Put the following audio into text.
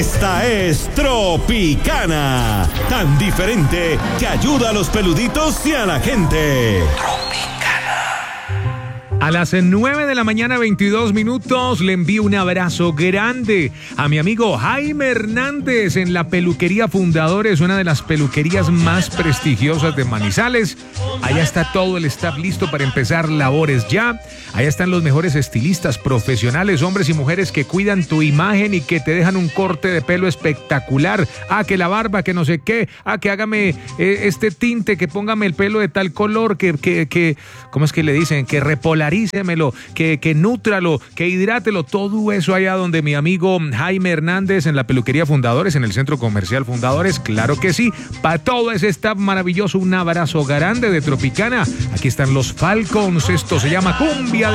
Esta es Tropicana, tan diferente que ayuda a los peluditos y a la gente. A las 9 de la mañana, 22 minutos, le envío un abrazo grande a mi amigo Jaime Hernández en la Peluquería Fundadores, una de las peluquerías más prestigiosas de Manizales. Allá está todo el staff listo para empezar labores ya. Allá están los mejores estilistas profesionales, hombres y mujeres que cuidan tu imagen y que te dejan un corte de pelo espectacular. Que la barba, que no sé qué. Que hágame este tinte, que póngame el pelo de tal color, que ¿cómo es que le dicen? Que repolarícemelo, que nútralo, que hidrátelo. Todo eso allá donde mi amigo Jaime Hernández en la Peluquería Fundadores, en el Centro Comercial Fundadores. Claro que sí. Para todo ese staff maravilloso, un abrazo grande de Tropicana. Aquí están los Falcons. Esto se llama Cumbia